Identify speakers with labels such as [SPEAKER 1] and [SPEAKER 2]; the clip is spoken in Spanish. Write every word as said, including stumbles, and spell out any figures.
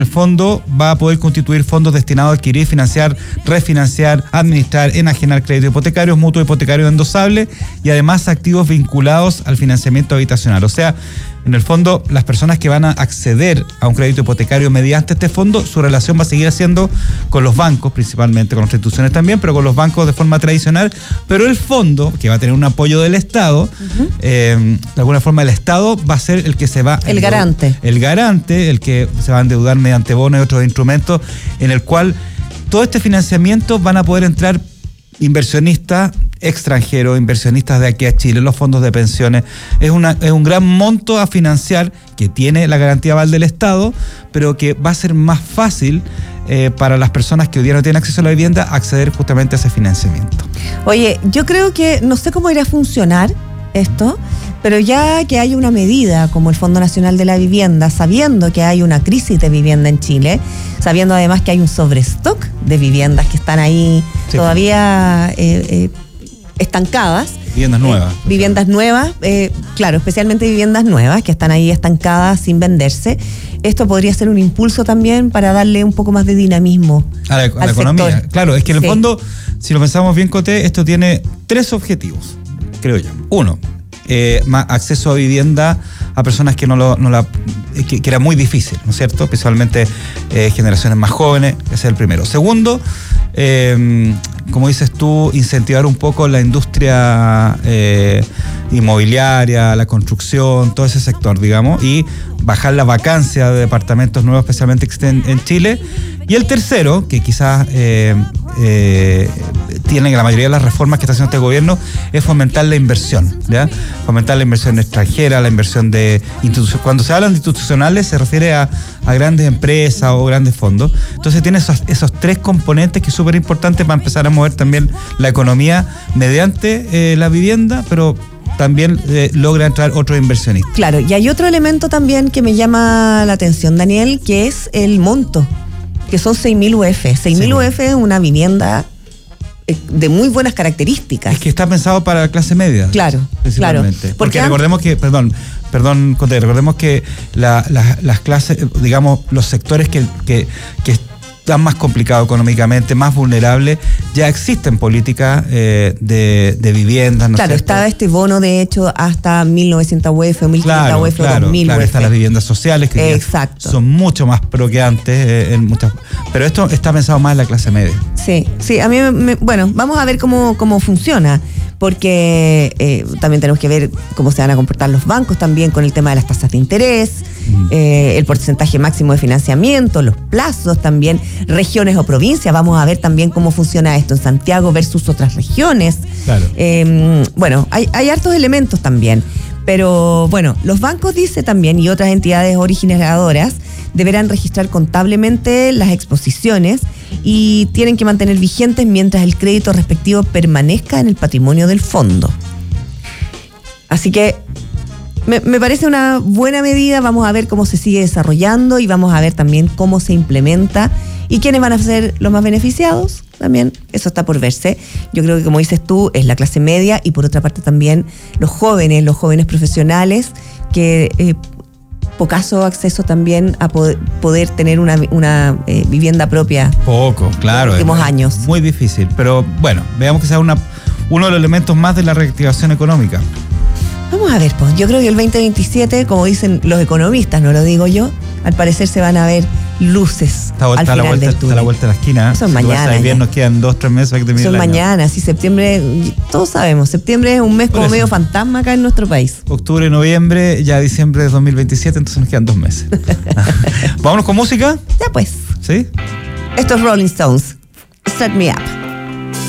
[SPEAKER 1] El fondo va a poder constituir fondos destinados a adquirir, financiar, refinanciar, administrar, enajenar créditos hipotecarios, mutuos hipotecarios endosables y además activos vinculados al financiamiento habitacional. O sea, en el fondo, las personas que van a acceder a un crédito hipotecario mediante este fondo, su relación va a seguir siendo con los bancos, principalmente con las instituciones también, pero con los bancos de forma tradicional. Pero el fondo, que va a tener un apoyo del Estado, uh-huh. eh, de alguna forma el Estado va a ser el que se va...
[SPEAKER 2] El garante.
[SPEAKER 1] El garante, el que se va a endeudar mediante bonos y otros instrumentos, en el cual todo este financiamiento van a poder entrar inversionistas extranjeros, inversionistas de aquí a Chile, los fondos de pensiones. Es, una, es un gran monto a financiar que tiene la garantía aval del Estado, pero que va a ser más fácil eh, para las personas que hoy día no tienen acceso a la vivienda acceder justamente a ese financiamiento.
[SPEAKER 2] Oye, yo creo que, no sé cómo irá a funcionar esto, pero ya que hay una medida como el Fondo Nacional de la Vivienda, sabiendo que hay una crisis de vivienda en Chile, sabiendo además que hay un sobrestock de viviendas que están ahí sí. todavía eh, eh, estancadas.
[SPEAKER 1] Viviendas nuevas.
[SPEAKER 2] Eh, viviendas nuevas, eh, claro, especialmente viviendas nuevas que están ahí estancadas sin venderse. Esto podría ser un impulso también para darle un poco más de dinamismo
[SPEAKER 1] a la, a
[SPEAKER 2] al
[SPEAKER 1] la economía.
[SPEAKER 2] sector.
[SPEAKER 1] Claro, es que en el
[SPEAKER 2] sí.
[SPEAKER 1] fondo, si lo pensamos bien, Coté, esto tiene tres objetivos, creo yo. Uno, eh, más acceso a vivienda a personas que no lo, no la, que, que era muy difícil, ¿no es cierto? Principalmente eh, generaciones más jóvenes, ese es el primero. Segundo, eh, como dices tú, incentivar un poco la industria eh, inmobiliaria, la construcción, todo ese sector, digamos, y bajar la vacancia de departamentos nuevos, especialmente que estén en Chile. Y el tercero, que quizás eh, eh, tiene la mayoría de las reformas que está haciendo este gobierno, es fomentar la inversión, ¿ya? Fomentar la inversión extranjera, la inversión de instituciones. Cuando se habla de institucionales se refiere a, a grandes empresas o grandes fondos. Entonces tiene esos, esos tres componentes que es súper importante para empezar a mover también la economía mediante eh, la vivienda, pero también eh, logra entrar otros inversionistas.
[SPEAKER 2] Claro, y hay otro elemento también que me llama la atención, Daniel, que es el monto, que son seis mil U F. seis mil sí, U F es una vivienda de muy buenas características.
[SPEAKER 1] Es que está pensado para la clase media.
[SPEAKER 2] Claro,
[SPEAKER 1] principalmente.
[SPEAKER 2] claro.
[SPEAKER 1] Porque, Porque recordemos que, perdón, perdón, Coté, recordemos que la, la, las clases, digamos, los sectores que, que, que están más complicados económicamente, más vulnerables, ya existen políticas eh, de, de viviendas, ¿no?
[SPEAKER 2] Claro, estaba este bono, de hecho, hasta mil novecientos U F o mil quinientos
[SPEAKER 1] claro,
[SPEAKER 2] U F
[SPEAKER 1] claro,
[SPEAKER 2] o dos mil
[SPEAKER 1] claro,
[SPEAKER 2] U F.
[SPEAKER 1] están las viviendas sociales que
[SPEAKER 2] Exacto.
[SPEAKER 1] son mucho más pro que antes eh, en muchas, pero esto está pensado más en la clase media.
[SPEAKER 2] Sí, sí, a mí me, bueno, vamos a ver cómo, cómo funciona, porque eh, también tenemos que ver cómo se van a comportar los bancos también con el tema de las tasas de interés, mm. eh, el porcentaje máximo de financiamiento, los plazos también, regiones o provincias. Vamos a ver también cómo funciona esto en Santiago versus otras regiones.
[SPEAKER 1] Claro.
[SPEAKER 2] Eh, bueno, hay, hay hartos elementos también, pero bueno, los bancos, dice también, y otras entidades originadoras deberán registrar contablemente las exposiciones y tienen que mantener vigentes mientras el crédito respectivo permanezca en el patrimonio del fondo. Así que me, me parece una buena medida. Vamos a ver cómo se sigue desarrollando y vamos a ver también cómo se implementa y quiénes van a ser los más beneficiados. También eso está por verse. Yo creo que, como dices tú, es la clase media y por otra parte también los jóvenes, los jóvenes profesionales que eh, pocaso acceso también a poder, poder tener una, una eh, vivienda propia.
[SPEAKER 1] Poco, claro.
[SPEAKER 2] En los últimos
[SPEAKER 1] es,
[SPEAKER 2] años.
[SPEAKER 1] Muy difícil, pero bueno, veamos que sea una, uno de los elementos más de la reactivación económica.
[SPEAKER 2] Vamos a ver, pues yo creo que el veinte veintisiete, como dicen los economistas, no lo digo yo, al parecer se van a ver luces
[SPEAKER 1] está,
[SPEAKER 2] al
[SPEAKER 1] está
[SPEAKER 2] final
[SPEAKER 1] la vuelta,
[SPEAKER 2] del túnel.
[SPEAKER 1] Está a la vuelta de la esquina.
[SPEAKER 2] Son
[SPEAKER 1] si
[SPEAKER 2] mañana.
[SPEAKER 1] Bien, nos quedan dos, tres meses para que termine
[SPEAKER 2] Son
[SPEAKER 1] el año.
[SPEAKER 2] mañana, sí, septiembre, todos sabemos, septiembre es un mes como medio fantasma acá en nuestro país.
[SPEAKER 1] Octubre, noviembre, ya diciembre de dos mil veintisiete, entonces nos quedan dos meses. Vámonos con música.
[SPEAKER 2] Ya pues.
[SPEAKER 1] ¿Sí?
[SPEAKER 2] Estos Rolling Stones, Start Me Up.